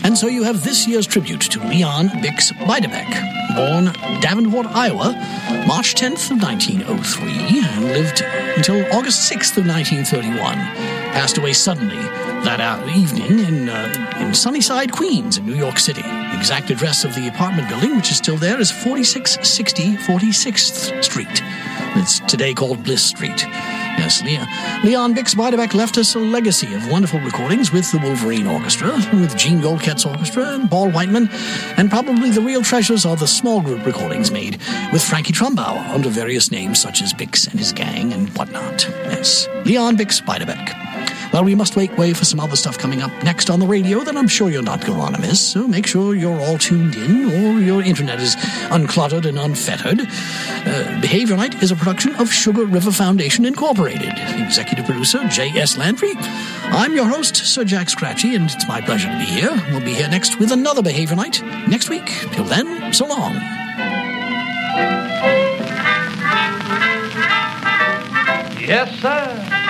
And so you have this year's tribute to Leon Bix Beiderbecke, born Davenport, Iowa, March 10th of 1903, and lived until August 6th of 1931. Passed away suddenly that evening in Sunnyside, Queens, in New York City. The exact address of the apartment building, which is still there, is 4660 46th Street. It's today called Bliss Street. Yes, Leon Bix Beiderbecke left us a legacy of wonderful recordings with the Wolverine Orchestra, with Gene Goldket's orchestra and Paul Whiteman, and probably the real treasures are the small group recordings made with Frankie Trumbauer under various names such as Bix and his gang and whatnot. Yes, Leon Bix Beiderbecke. Well, we must make way for some other stuff coming up next on the radio that I'm sure you're not going to want to miss, so make sure you're all tuned in or your internet is uncluttered and unfettered. Behavior Night is a production of Sugar River Foundation Incorporated. Executive producer J.S. Landry. I'm your host, Sir Jack Scratchy, and it's my pleasure to be here. We'll be here next with another Behavior Night next week. Till then, so long. Yes, sir.